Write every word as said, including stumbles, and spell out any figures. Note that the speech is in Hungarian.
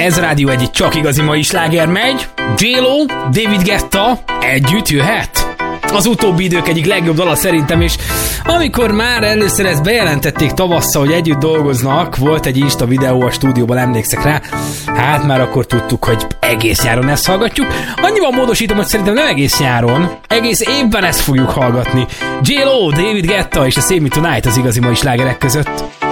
Ez rádió egy csak igazi mai sláger megy. J-Lo, David Guetta együtt jöhet? Az utóbbi idők egyik legjobb dala szerintem, és amikor már először ezt bejelentették tavasszal, hogy együtt dolgoznak, volt egy Insta videó a stúdióban, emlékszek rá, hát már akkor tudtuk, hogy egész nyáron ezt hallgatjuk. Annyiban módosítom, hogy szerintem nem egész nyáron, egész évben ezt fogjuk hallgatni. J-Lo, David Guetta és a Save Me Tonight az igazi mai slágerek között.